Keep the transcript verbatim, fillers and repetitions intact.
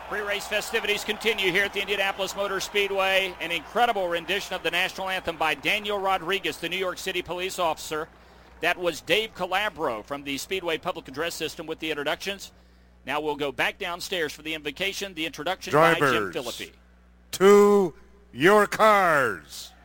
Pre-race festivities continue here at the Indianapolis Motor Speedway. An incredible rendition of the national anthem by Daniel Rodriguez, the New York City police officer. That was Dave Calabro from the Speedway Public Address System with the introductions. Now we'll go back downstairs for the invocation, the introduction by Jim Drivers, Philippi. to your cars.